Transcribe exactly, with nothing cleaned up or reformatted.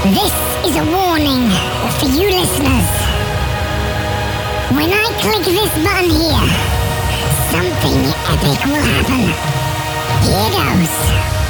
This is a warning for you listeners. When I click this button here, something epic will happen. Here goes.